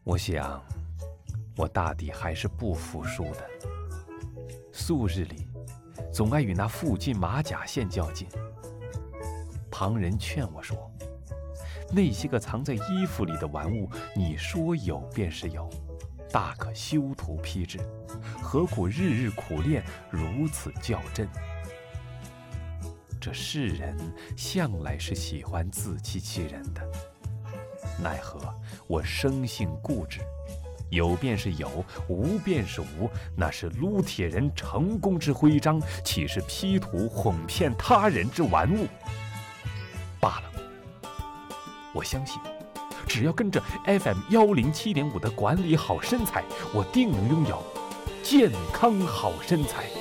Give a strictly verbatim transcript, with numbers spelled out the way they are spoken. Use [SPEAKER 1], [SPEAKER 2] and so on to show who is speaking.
[SPEAKER 1] 我想，我大抵还是不服输的。素日里，总爱与那附近马甲线较劲。旁人劝我说，那些个藏在衣服里的玩物，你说有便是有，大可修图批之，何苦日日苦练，如此较真？这世人向来是喜欢自欺欺人的，奈何我生性固执，有便是有，无便是无，那是撸铁人成功之徽章，岂是 P 图哄骗他人之玩物？罢了，我相信，只要跟着 F M 一零七点五的管理好身材，我定能拥有健康好身材。